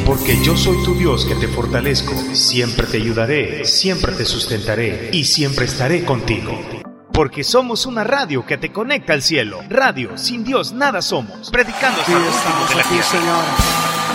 Porque yo soy tu Dios que te fortalezco, siempre te ayudaré, siempre te sustentaré y siempre estaré contigo. Porque somos una radio que te conecta al cielo. Radio, sin Dios nada somos. Predicando hasta el último de la tierra. Señor.